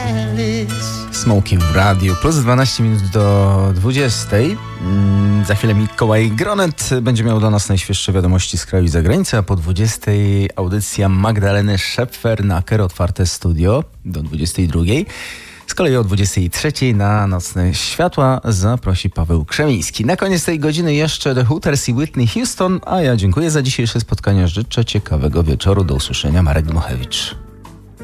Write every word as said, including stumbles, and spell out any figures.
Smoki w radiu, plus dwanaście minut do dwudziestej. Mm, za chwilę Mikołaj Gronet będzie miał dla nas najświeższe wiadomości z kraju i zagranicy, a po dwudziestej audycja Magdaleny Szepfer-Naker, otwarte studio do dwudziestej drugiej. Z kolei o dwudziestej trzeciej na Nocne Światła zaprosi Paweł Krzemiński. Na koniec tej godziny jeszcze The Hooters i Whitney Houston, a ja dziękuję za dzisiejsze spotkanie. Życzę ciekawego wieczoru. Do usłyszenia. Marek Dmochewicz.